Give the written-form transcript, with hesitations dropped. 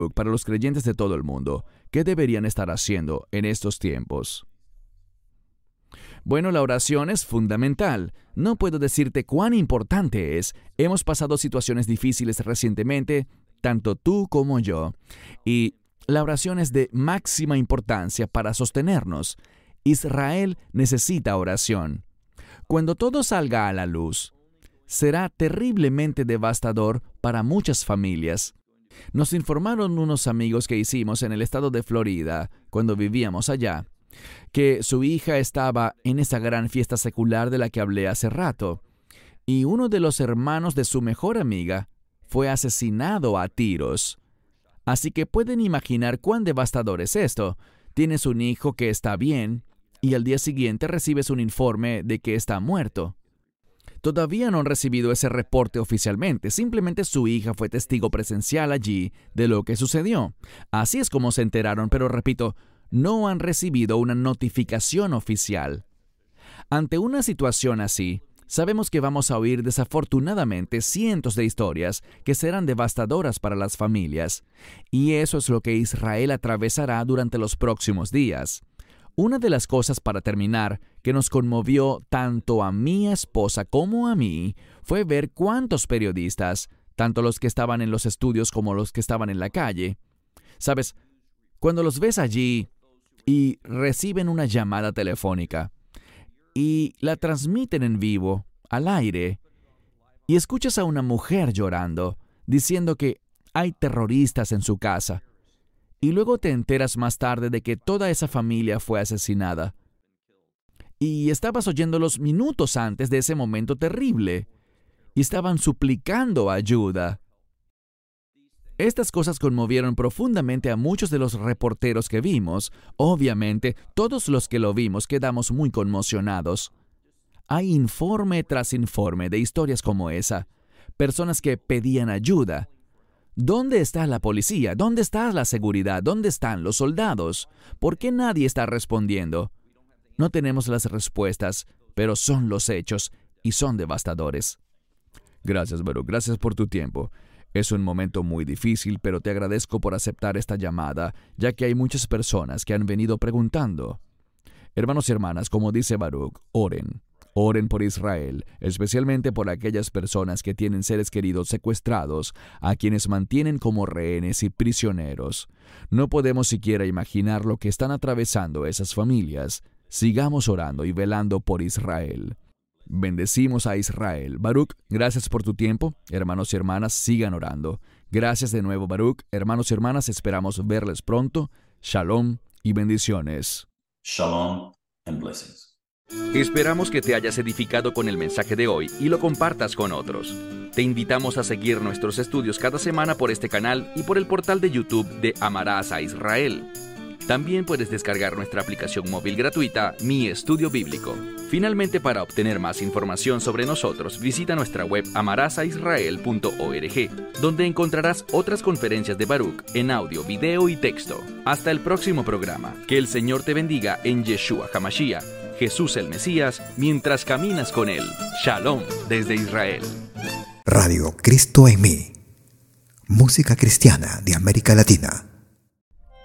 Baruch, para los creyentes de todo el mundo, ¿qué deberían estar haciendo en estos tiempos? Bueno, la oración es fundamental. No puedo decirte cuán importante es. Hemos pasado situaciones difíciles recientemente, tanto tú como yo. Y la oración es de máxima importancia para sostenernos. Israel necesita oración. Cuando todo salga a la luz, será terriblemente devastador para muchas familias. Nos informaron unos amigos que hicimos en el estado de Florida, cuando vivíamos allá, que su hija estaba en esa gran fiesta secular de la que hablé hace rato, y uno de los hermanos de su mejor amiga fue asesinado a tiros. Así que pueden imaginar cuán devastador es esto. Tienes un hijo que está bien, y al día siguiente recibes un informe de que está muerto. Todavía no han recibido ese reporte oficialmente, simplemente su hija fue testigo presencial allí de lo que sucedió. Así es como se enteraron, pero repito, no han recibido una notificación oficial. Ante una situación así, sabemos que vamos a oír desafortunadamente cientos de historias que serán devastadoras para las familias, y eso es lo que Israel atravesará durante los próximos días. Una de las cosas, para terminar, que nos conmovió tanto a mi esposa como a mí, fue ver cuántos periodistas, tanto los que estaban en los estudios como los que estaban en la calle, ¿sabes? Cuando los ves allí y reciben una llamada telefónica y la transmiten en vivo, al aire, y escuchas a una mujer llorando, diciendo que hay terroristas en su casa, y luego te enteras más tarde de que toda esa familia fue asesinada. Y estabas oyéndolos minutos antes de ese momento terrible, y estaban suplicando ayuda. Estas cosas conmovieron profundamente a muchos de los reporteros que vimos. Obviamente, todos los que lo vimos quedamos muy conmocionados. Hay informe tras informe de historias como esa. Personas que pedían ayuda. ¿Dónde está la policía? ¿Dónde está la seguridad? ¿Dónde están los soldados? ¿Por qué nadie está respondiendo? No tenemos las respuestas, pero son los hechos y son devastadores. Gracias, Baruch. Gracias por tu tiempo. Es un momento muy difícil, pero te agradezco por aceptar esta llamada, ya que hay muchas personas que han venido preguntando. Hermanos y hermanas, como dice Baruch, oren. Oren por Israel, especialmente por aquellas personas que tienen seres queridos secuestrados, a quienes mantienen como rehenes y prisioneros. No podemos siquiera imaginar lo que están atravesando esas familias. Sigamos orando y velando por Israel. Bendecimos a Israel. Baruch, gracias por tu tiempo. Hermanos y hermanas, sigan orando. Gracias de nuevo, Baruch. Hermanos y hermanas, esperamos verles pronto. Shalom y bendiciones. Shalom and blessings. Esperamos que te hayas edificado con el mensaje de hoy y lo compartas con otros. Te invitamos a seguir nuestros estudios cada semana por este canal y por el portal de YouTube de Amarás a Israel. También puedes descargar nuestra aplicación móvil gratuita, Mi Estudio Bíblico. Finalmente, para obtener más información sobre nosotros, visita nuestra web amarasaisrael.org, donde encontrarás otras conferencias de Baruch en audio, video y texto. Hasta el próximo programa. Que el Señor te bendiga en Yeshua HaMashiach, Jesús el Mesías, mientras caminas con Él. Shalom desde Israel. Radio Cristo en mí. Música cristiana de América Latina.